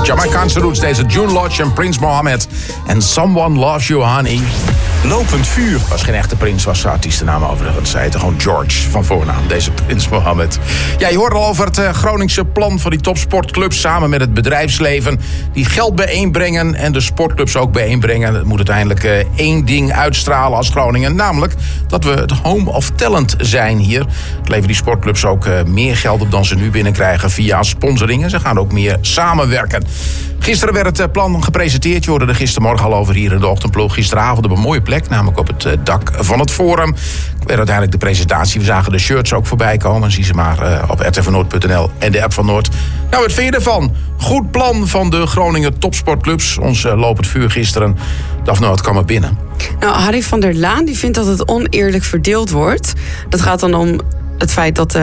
Jamaicaanse roots, deze June Lodge en Prins Mohammed. En Someone Loves You, Honey. Lopend vuur. Was geen echte prins, was zijn artiestennaam overigens. Hij heette gewoon George van voornaam, deze Prins Mohammed. Ja, je hoort al over het Groningse plan van die topsportclubs samen met het bedrijfsleven. Die geld bijeenbrengen en de sportclubs ook bijeenbrengen. Het moet uiteindelijk één ding uitstralen als Groningen. Namelijk dat we het home of talent zijn hier. Het leveren die sportclubs ook meer geld op dan ze nu binnenkrijgen via sponsoring. En ze gaan ook meer samenwerken. Gisteren werd het plan gepresenteerd. Je hoorde er gistermorgen al over hier in de ochtendploeg. Gisteravond op een mooie plek, namelijk op het dak van het Forum. Werd uiteindelijk de presentatie. We zagen de shirts ook voorbij komen. Zie ze maar op rtvnoord.nl en de app van Noord. Nou, wat vind je ervan? Goed plan van de Groningen topsportclubs. Ons lopend vuur gisteren. Daphne, wat kwam er binnen? Nou, Harry van der Laan die vindt dat het oneerlijk verdeeld wordt. Dat gaat dan om het feit dat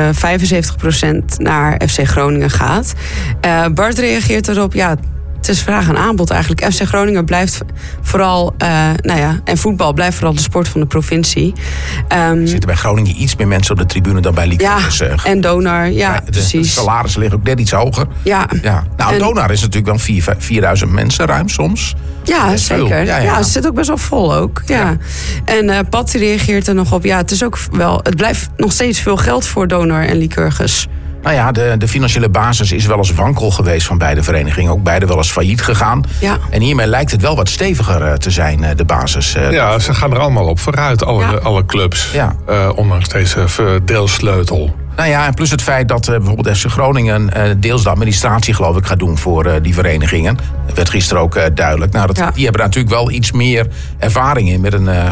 75% naar FC Groningen gaat. Bart reageert erop, ja, het is vraag en aanbod eigenlijk. FC Groningen blijft vooral, en voetbal blijft vooral de sport van de provincie. Er zitten bij Groningen iets meer mensen op de tribune dan bij Lycurgus. Ja, en Donar, ja, precies. De salarissen liggen ook net iets hoger. Ja. Nou, en Donar is natuurlijk wel 4000 mensen ruim soms. Ja, zeker. Ja, het zit ook best wel vol ook. Ja. En Pat reageert er nog op. Ja, het blijft nog steeds veel geld voor Donar en Lycurgus. Nou ja, de financiële basis is wel eens wankel geweest van beide verenigingen. Ook beide wel eens failliet gegaan. Ja. En hiermee lijkt het wel wat steviger te zijn, de basis. Ja, ze gaan er allemaal op vooruit, alle clubs. Ja. Ondanks deze deelsleutel. Nou ja, en plus het feit dat bijvoorbeeld FC Groningen deels de administratie, geloof ik, gaat doen voor die verenigingen. Dat werd gisteren ook duidelijk. Nou, die hebben daar natuurlijk wel iets meer ervaring in. Met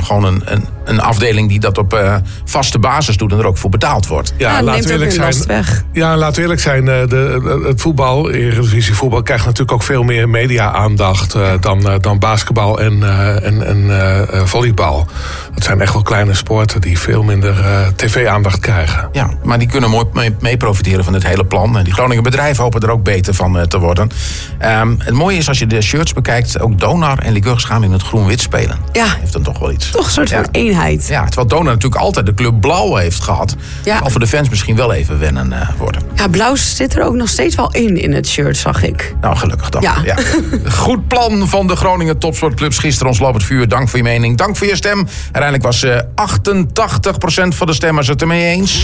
een afdeling die dat op vaste basis doet en er ook voor betaald wordt. Ja, laten we eerlijk zijn. Ja, laten we eerlijk zijn. Het voetbal, Eredivisie voetbal, krijgt natuurlijk ook veel meer media-aandacht dan basketbal en volleybal. Het zijn echt wel kleine sporten die veel minder tv-aandacht krijgen. Ja, maar die kunnen mooi mee profiteren van dit hele plan. En die Groningen bedrijven hopen er ook beter van te worden. Het mooie is, als je de shirts bekijkt, ook Donar en Lycurgus gaan in het groen-wit spelen. Ja. Heeft dan toch wel iets. Toch een soort van eenheid. Ja, terwijl Donar natuurlijk altijd de kleur blauw heeft gehad. Ja. Al voor de fans misschien wel even wennen worden. Ja, blauw zit er ook nog steeds wel in het shirt, zag ik. Nou, gelukkig dan. Ja. Goed plan van de Groningen topsportclubs. Gisteren ons lopend vuur. Dank voor je mening. Dank voor je stem. Uiteindelijk was 88% van de stemmers het ermee eens.